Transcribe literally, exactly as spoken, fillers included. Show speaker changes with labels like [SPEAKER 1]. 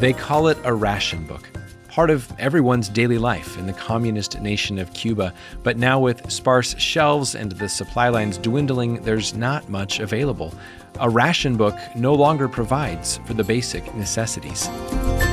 [SPEAKER 1] They call it a ration book, part of everyone's daily life in the communist nation of Cuba. But now with sparse shelves and the supply lines dwindling, there's not much available. A ration book no longer provides for the basic necessities.